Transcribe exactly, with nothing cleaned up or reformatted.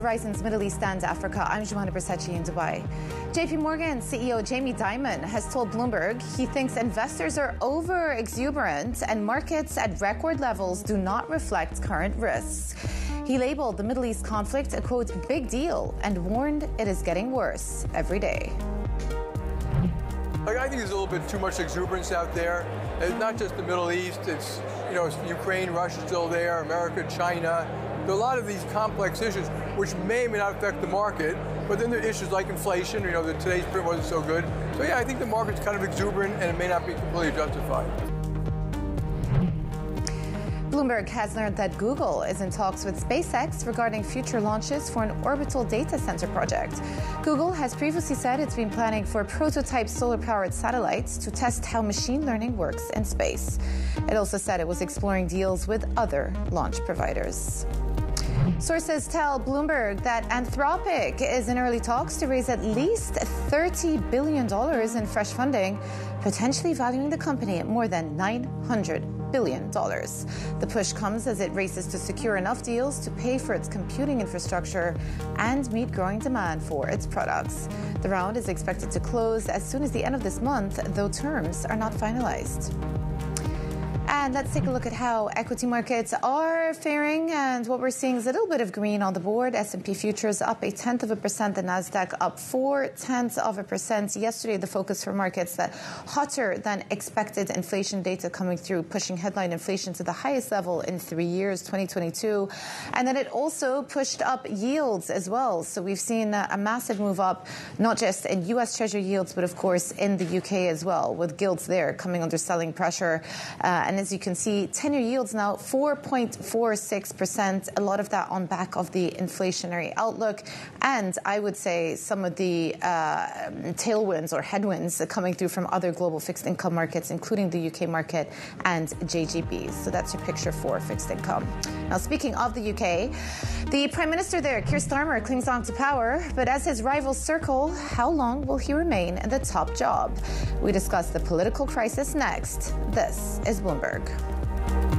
Horizons Middle East and Africa. I'm Joanna Bercecci in Dubai. J P Morgan C E O Jamie Dimon has told Bloomberg he thinks investors are over-exuberant and markets at record levels do not reflect current risks. He labeled the Middle East conflict a, quote, big deal and warned it is getting worse every day. Like, I think there's a little bit too much exuberance out there. It's not just the Middle East, it's, you know, it's Ukraine, Russia's still there, America, China. There are a lot of these complex issues which may or may not affect the market, but then there are issues like inflation, you know, that today's print wasn't so good. So yeah, I think the market's kind of exuberant and it may not be completely justified. Bloomberg has learned that Google is in talks with SpaceX regarding future launches for an orbital data center project. Google has previously said it's been planning for prototype solar-powered satellites to test how machine learning works in space. It also said it was exploring deals with other launch providers. Sources tell Bloomberg that Anthropic is in early talks to raise at least thirty billion dollars in fresh funding, potentially valuing the company at more than nine hundred billion dollars. The push comes as it races to secure enough deals to pay for its computing infrastructure and meet growing demand for its products. The round is expected to close as soon as the end of this month, though terms are not finalized. And let's take a look at how equity markets are faring. And what we're seeing is a little bit of green on the board. S and P futures up a tenth of a percent. The Nasdaq up four tenths of a percent. Yesterday, the focus for markets that hotter than expected inflation data coming through, pushing headline inflation to the highest level in three years, twenty twenty-two. And then it also pushed up yields as well. So we've seen a massive move up, not just in U S Treasury yields, but of course in the U K as well, with gilts there coming under selling pressure. Uh, and as you can see, ten-year yields now four point four six percent, a lot of that on back of the inflationary outlook. And I would say some of the uh, tailwinds or headwinds coming through from other global fixed income markets, including the U K market and J G Bs. So that's your picture for fixed income. Now, speaking of the U K, the Prime Minister there, Keir Starmer, clings on to power. But as his rivals circle, how long will he remain in the top job? We discuss the political crisis next. This is Bloomberg.